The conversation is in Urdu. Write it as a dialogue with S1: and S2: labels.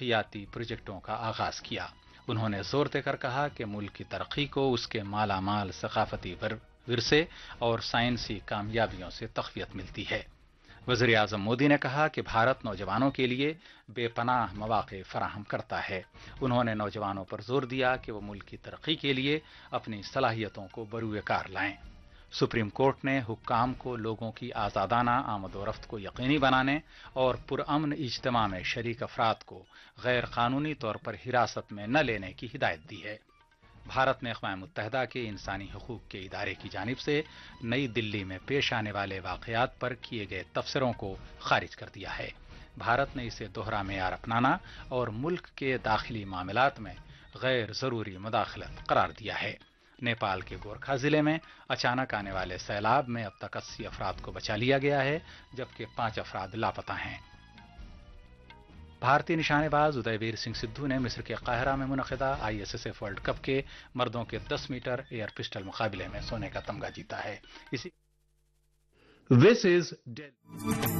S1: ترقیاتی پروجیکٹوں کا آغاز کیا۔ انہوں نے زور دے کر کہا کہ ملک کی ترقی کو اس کے مالا مال ثقافتی ورثے اور سائنسی کامیابیوں سے تقویت ملتی ہے۔ وزیر اعظم مودی نے کہا کہ بھارت نوجوانوں کے لیے بے پناہ مواقع فراہم کرتا ہے۔ انہوں نے نوجوانوں پر زور دیا کہ وہ ملک کی ترقی کے لیے اپنی صلاحیتوں کو بروئے کار لائیں۔ سپریم کورٹ نے حکام کو لوگوں کی آزادانہ آمد و رفت کو یقینی بنانے اور پرامن اجتماع میں شریک افراد کو غیر قانونی طور پر حراست میں نہ لینے کی ہدایت دی ہے۔ بھارت نے اقوام متحدہ کے انسانی حقوق کے ادارے کی جانب سے نئی دلی میں پیش آنے والے واقعات پر کیے گئے تبصروں کو خارج کر دیا ہے۔ بھارت نے اسے دوہرا معیار اپنانا اور ملک کے داخلی معاملات میں غیر ضروری مداخلت قرار دیا ہے۔ نیپال کے گورکھا ضلع میں اچانک آنے والے سیلاب میں اب تک 80 افراد کو بچا لیا گیا ہے، جبکہ 5 افراد لاپتہ ہیں۔ بھارتی نشانے باز ادے ویر سنگھ سدھو نے مصر کے قاہرہ میں منعقدہ ISSF ورلڈ کپ کے مردوں کے 10 میٹر ایئر پسٹل مقابلے میں سونے کا تمغہ جیتا ہے۔
S2: This is